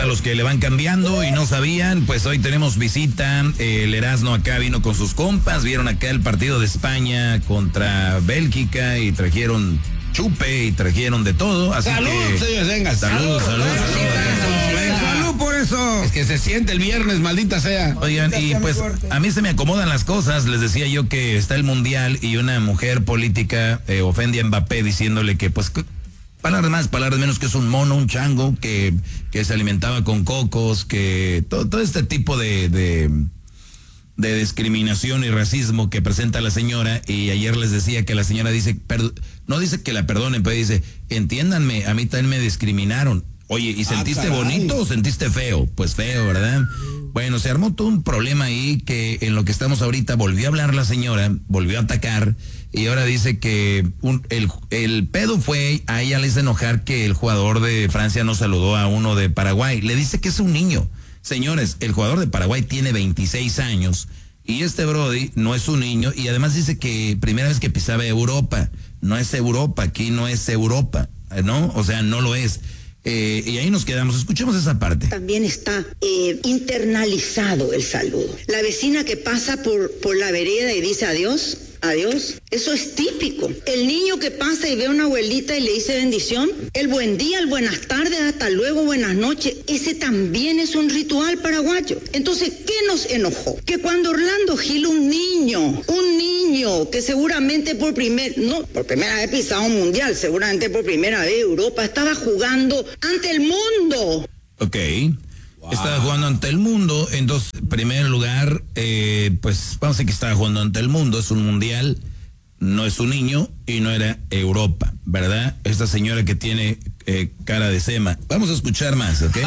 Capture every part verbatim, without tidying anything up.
para los que le van cambiando y no sabían, pues hoy tenemos visita. El Erasmo acá vino con sus compas, vieron acá el partido de España contra Bélgica y trajeron chupe y trajeron de todo. Así salud, que, señores, venga. Salud, salud, salud. Salud, salud por eso. Es que se siente el viernes, maldita sea. Oigan, y pues a mí se me acomodan las cosas. Les decía yo que está el Mundial y una mujer política eh, ofende a Mbappé diciéndole que pues... palabras más, palabras menos, que es un mono, un chango, que, que se alimentaba con cocos, que todo, todo este tipo de, de, de discriminación y racismo que presenta la señora. Y ayer les decía que la señora dice, no dice que la perdonen, pero dice, entiéndanme, a mí también me discriminaron. Oye, ¿y sentiste ah, bonito o sentiste feo? Pues feo, ¿verdad? Bueno, se armó todo un problema ahí que en lo que estamos ahorita volvió a hablar la señora, volvió a atacar. Y ahora dice que un, el, el pedo fue, a ella le hizo enojar que el jugador de Francia no saludó a uno de Paraguay. Le dice que es un niño. Señores, el jugador de Paraguay tiene veintiséis años y este brody no es un niño. Y además dice que primera vez que pisaba Europa. No es Europa, aquí no es Europa, ¿no? O sea, no lo es. Eh, y ahí nos quedamos, escuchemos esa parte. También está eh, internalizado el saludo. La vecina que pasa por, por la vereda y dice adiós, adiós, eso es típico. El niño que pasa y ve a una abuelita y le dice bendición, el buen día, el buenas tardes, hasta luego, buenas noches, ese también es un ritual paraguayo. Entonces, ¿qué nos enojó? Que cuando Orlando Gil, un niño, un niño que seguramente por primer, no, por primera vez pisaba un mundial, seguramente por primera vez Europa, estaba jugando ante el mundo. Ok. Wow. Estaba jugando ante el mundo, entonces, en primer lugar, eh, pues vamos a decir que estaba jugando ante el mundo, es un mundial, no es un niño y no era Europa, ¿verdad? Esta señora que tiene eh, cara de sema. Vamos a escuchar más, ¿ok?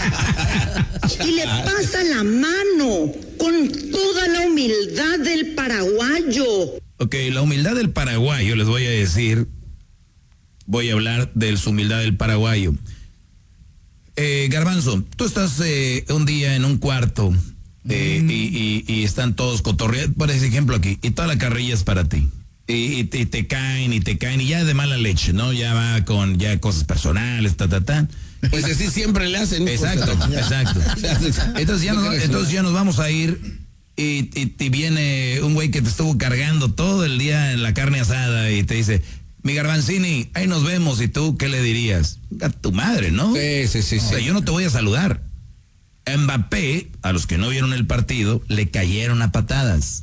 Y le pasa la mano con toda la humildad del paraguayo. Ok, la humildad del paraguayo, les voy a decir, voy a hablar de su humildad del paraguayo. Eh, Garbanzo, tú estás eh, un día en un cuarto eh, mm. y, y, y están todos cotorreando, por ejemplo aquí, y toda la carrilla es para ti. Y, y, te, y te caen y te caen y ya de mala leche, ¿no? Ya va con ya cosas personales, ta, ta, ta. Pues así siempre le hacen. Exacto, exacto. Entonces ya, nos, entonces ya nos vamos a ir y, y, y viene un güey que te estuvo cargando todo el día en la carne asada y te dice... Mi Garbanzini, ahí nos vemos, ¿y tú qué le dirías? A tu madre, ¿no? Sí, sí, sí. O sea, sí. yo no te voy a saludar. A Mbappé, a los que no vieron el partido, le cayeron a patadas.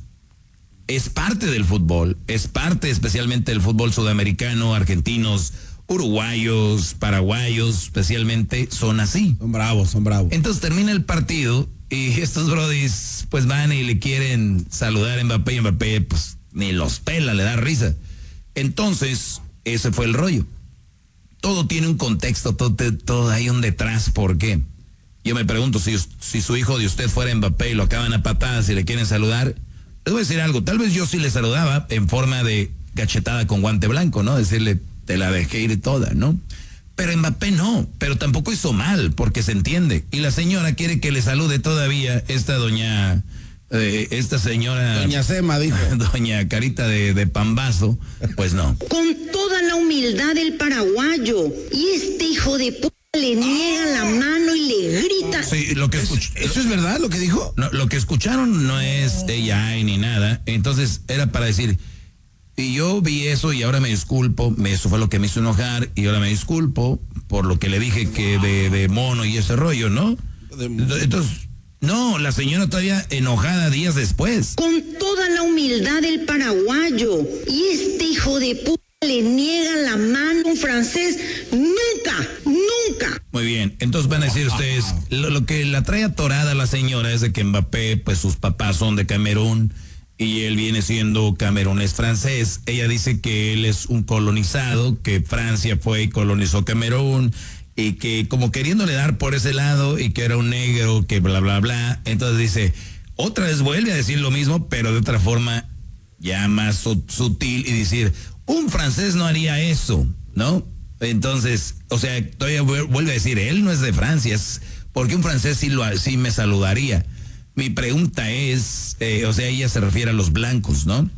Es parte del fútbol, es parte especialmente del fútbol sudamericano, argentinos, uruguayos, paraguayos, especialmente, son así. Son bravos, son bravos. Entonces termina el partido y estos brodis pues van y le quieren saludar a Mbappé y Mbappé pues ni los pela, le da risa. Entonces, ese fue el rollo. Todo tiene un contexto, todo, todo hay un detrás. ¿Por qué? Yo me pregunto, si, si su hijo de usted fuera Mbappé y lo acaban a patadas y le quieren saludar, les voy a decir algo, tal vez yo sí le saludaba en forma de cachetada con guante blanco, ¿no? Decirle, te la dejé ir toda, ¿no? Pero Mbappé no, pero tampoco hizo mal, porque se entiende. Y la señora quiere que le salude todavía esta doña... Eh, esta señora doña Sema dijo doña Carita de, de Pambazo, pues no. Con toda la humildad del paraguayo, y este hijo de p*** le niega la mano y le grita. Sí, lo que escuch- ¿Eso, ¿Eso es verdad lo que dijo? No, lo que escucharon no es ella ni nada, entonces era para decir, y yo vi eso y ahora me disculpo, me, eso fue lo que me hizo enojar y ahora me disculpo por lo que le dije que de, de mono y ese rollo, ¿no? Entonces no, la señora todavía enojada días después. Con toda la humildad del paraguayo, y este hijo de p*** le niega la mano a un francés, nunca, nunca. Muy bien, entonces van a decir ustedes, lo, lo que la trae atorada la señora es de que Mbappé, pues sus papás son de Camerún y él viene siendo camerunés francés. Ella dice que él es un colonizado, que Francia fue y colonizó Camerún, y que como queriéndole dar por ese lado y que era un negro, que bla, bla, bla. Entonces dice, otra vez vuelve a decir lo mismo, pero de otra forma ya más su, sutil y decir, un francés no haría eso, ¿no? Entonces, o sea, todavía vuelve a decir, él no es de Francia, es porque un francés sí, lo, sí me saludaría. Mi pregunta es, eh, o sea, ella se refiere a los blancos, ¿no?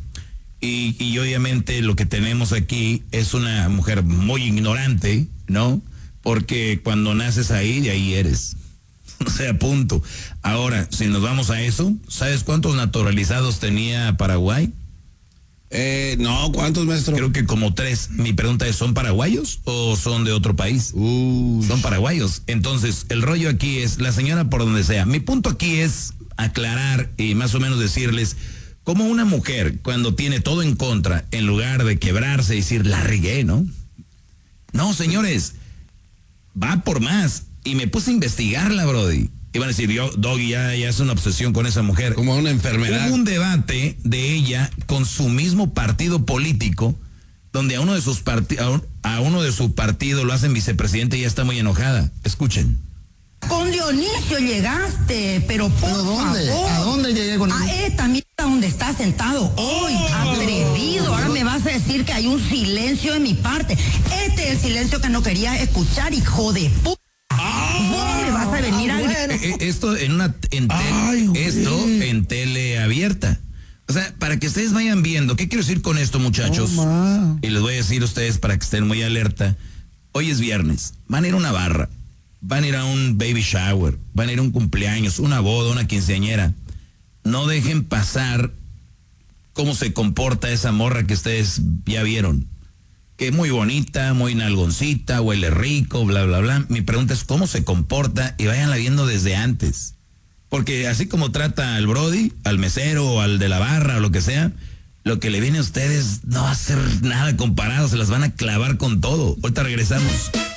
Y, y obviamente lo que tenemos aquí es una mujer muy ignorante, ¿no? Porque cuando naces ahí, de ahí eres. O sea, punto. Ahora, si nos vamos a eso, ¿sabes cuántos naturalizados tenía Paraguay? Eh, no, ¿cuántos, maestro? Creo que como tres. Mi pregunta es, ¿son paraguayos o son de otro país? Uh. Son paraguayos. Entonces, el rollo aquí es, la señora por donde sea. Mi punto aquí es aclarar y más o menos decirles, como una mujer cuando tiene todo en contra, en lugar de quebrarse y decir, la regué, ¿no? No, señores, va por más. Y me puse a investigarla, brody. Iban a decir, yo, Doggy, ya, ya es una obsesión con esa mujer. Como una enfermedad. Hubo un debate de ella con su mismo partido político, donde a uno de sus parti- a, a uno de su partido lo hacen vicepresidente y ella está muy enojada. Escuchen. Con Dionisio llegaste, pero por ¿Pero dónde? favor. ¿A dónde llegué con A esta mierda donde estás sentado hoy, atrevido. Ahora me vas a decir que hay un silencio de mi parte. Este es el silencio que no querías escuchar, hijo de puta. Vos me vas a venir a... Eh, esto en una en tel- Ay, esto en tele abierta. O sea, para que ustedes vayan viendo, ¿qué quiero decir con esto, muchachos? Oh, y les voy a decir a ustedes para que estén muy alerta. Hoy es viernes, van a ir a una barra, van a ir a un baby shower, van a ir a un cumpleaños, una boda, una quinceañera. No dejen pasar cómo se comporta esa morra que ustedes ya vieron. Que es muy bonita, muy nalgoncita, huele rico, bla, bla, bla. Mi pregunta es cómo se comporta y váyanla viendo desde antes. Porque así como trata al brody, al mesero o al de la barra o lo que sea, lo que le viene a ustedes no va a ser nada comparado, se las van a clavar con todo. Ahorita regresamos.